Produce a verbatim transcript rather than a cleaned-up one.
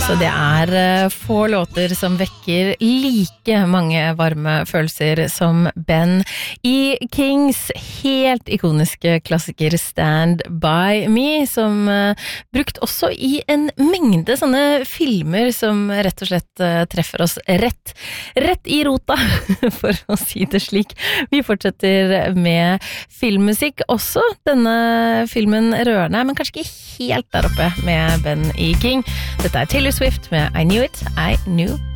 Altså, det er uh, få låter som vekker like mange varme følelser som Ben i Kings helt ikoniske klassiker Stand By Me, som uh, brukt også i en mengde sånne filmer som rett og slett uh, treffer oss rett, rett i rota, for å si det slik. Vi fortsetter med filmmusikk også. Denne filmen rørende, men kanskje ikke helt der oppe med Ben i King. Dette er Taylor Swift med I Knew It, I Knew